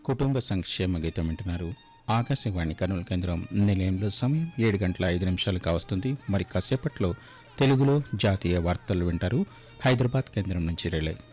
కుటుంబ సంక్షేమ గీతం వింటున్నారు. ఆకాశవాణి కర్నూలు కేంద్రం నిలయంలో సమయం 7:05 కావస్తుంది. మరి కాసేపట్లో తెలుగులో జాతీయ వార్తలు వింటారు. హైదరాబాద్ కేంద్రం నుంచి రిలే.